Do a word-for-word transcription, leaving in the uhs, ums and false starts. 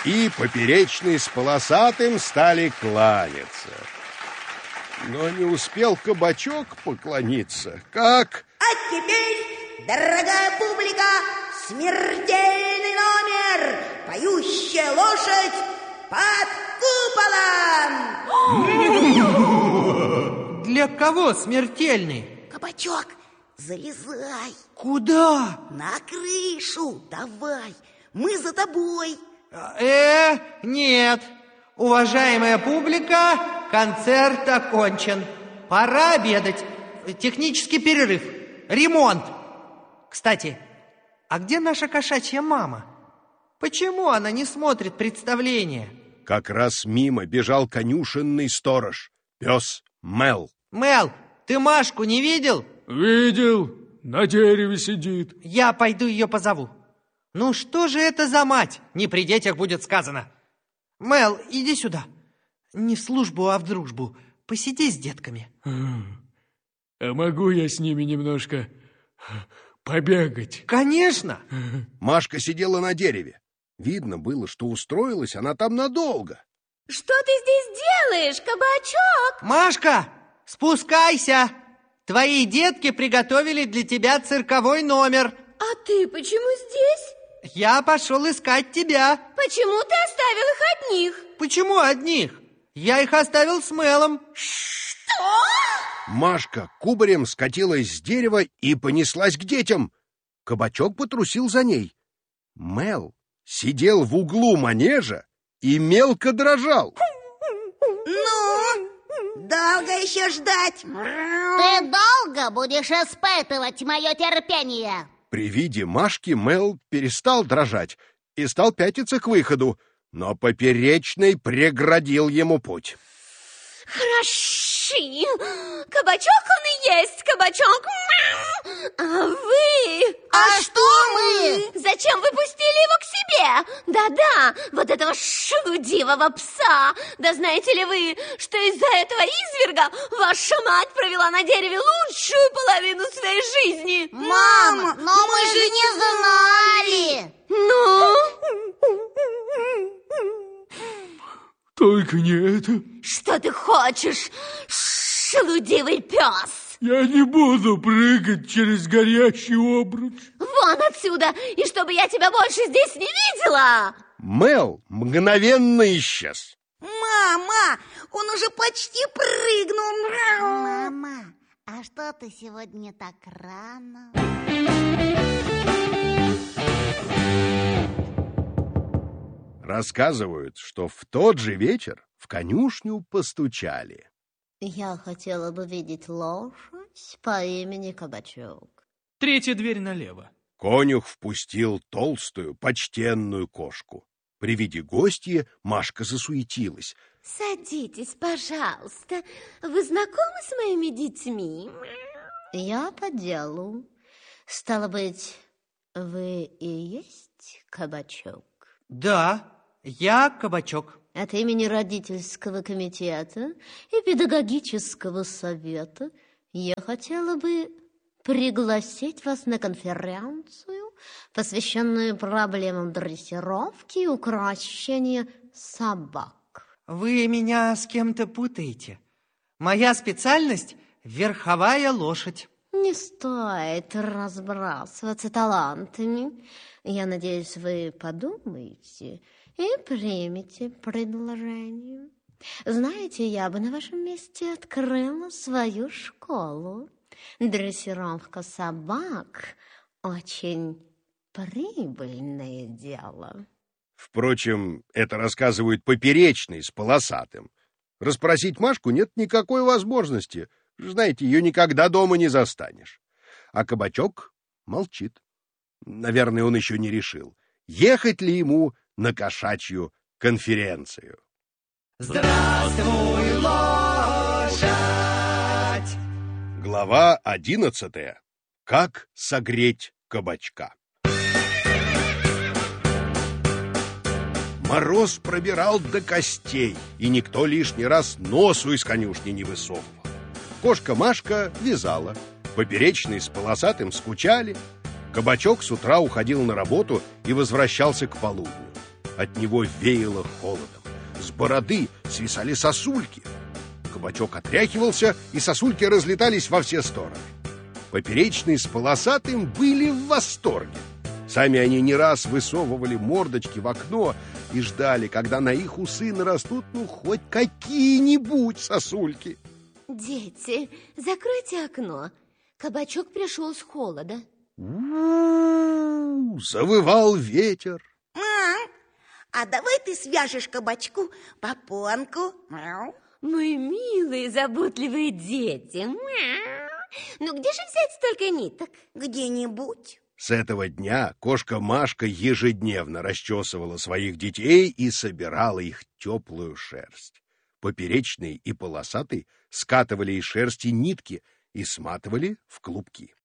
и Поперечный с Полосатым стали кланяться. Но не успел Кабачок поклониться, как... А теперь, дорогая публика, смертельный номер «Поющая лошадь под куполом». Для кого смертельный? Кабачок, залезай. Куда? На крышу, давай, мы за тобой. Э, нет. Уважаемая публика, концерт окончен. Пора обедать. Технический перерыв. Ремонт. Кстати, а где наша кошачья мама? Почему она не смотрит представление? Как раз мимо бежал конюшенный сторож, пес Мел. Мел, ты Машку не видел? Видел, на дереве сидит. Я пойду ее позову. Ну что же это за мать? Не при детях будет сказано. Мел, иди сюда. Не в службу, а в дружбу. Посиди с детками. А могу я с ними немножко побегать? Конечно. Машка сидела на дереве. Видно было, что устроилась она там надолго. Что ты здесь делаешь, Кабачок? Машка, спускайся. Твои детки приготовили для тебя цирковой номер. А ты почему здесь? Я пошел искать тебя. Почему ты оставил их одних? Почему одних? Я их оставил с Мелом. Что? Машка кубарем скатилась с дерева и понеслась к детям. Кабачок потрусил за ней. Мел сидел в углу манежа и мелко дрожал. Ну, долго еще ждать? Ты долго будешь испытывать мое терпение? При виде Машки Мел перестал дрожать и стал пятиться к выходу, но Поперечный преградил ему путь. Хороши! Кабачок он и есть, Кабачок! А вы? А что мы? Зачем вы пустили его к себе? Да-да, вот этого шелудивого пса! Да знаете ли вы, что из-за этого изверга ваша мать провела на дереве лучшую половину своей жизни? Мама, но мы же не знали! Ну? Только не это. Что ты хочешь, шелудивый пес? Я не буду прыгать через горящий обруч. Вон отсюда, и чтобы я тебя больше здесь не видела. Мел мгновенно исчез. Мама, он уже почти прыгнул. Мама, а что ты сегодня так рано? Рассказывают, что в тот же вечер в конюшню постучали. Я хотела бы видеть лошадь по имени Кабачок. Третья дверь налево. Конюх впустил толстую, почтенную кошку. При виде гостья Машка засуетилась. Садитесь, пожалуйста. Вы знакомы с моими детьми? Я по делу. Стало быть, вы и есть Кабачок? Да, я Кабачок. От имени родительского комитета и педагогического совета я хотела бы пригласить вас на конференцию, посвященную проблемам дрессировки и укрощения собак. Вы меня с кем-то путаете. Моя специальность – верховая лошадь. Не стоит разбрасываться талантами. Я надеюсь, вы подумаете и примете предложение. Знаете, я бы на вашем месте открыла свою школу. Дрессировка собак – очень прибыльное дело. Впрочем, это рассказывает Поперечный с Полосатым. Расспросить Машку нет никакой возможности. Знаете, ее никогда дома не застанешь. А Кабачок молчит. Наверное, он еще не решил, ехать ли ему на кошачью конференцию. Здравствуй, лошадь! Глава одиннадцатая. Как согреть кабачка. Мороз пробирал до костей, и никто лишний раз носу из конюшни не высовывал. Кошка Машка вязала, Поперечный с Полосатым скучали. Кабачок с утра уходил на работу и возвращался к полудню. От него веяло холодом. С бороды свисали сосульки. Кабачок отряхивался, и сосульки разлетались во все стороны. Поперечный с полосатым были в восторге. Сами они не раз высовывали мордочки в окно и ждали, когда на их усы нарастут ну хоть какие-нибудь сосульки. Дети, закройте окно. Кабачок пришел с холода. У-у-у, завывал ветер. Мам, а давай ты свяжешь кабачку попонку. Мяу. Мои милые, заботливые дети. Мяу. Ну где же взять столько ниток? Где-нибудь. С этого дня кошка Машка ежедневно расчесывала своих детей и собирала их теплую шерсть. Поперечный и полосатый скатывали из шерсти нитки и сматывали в клубки.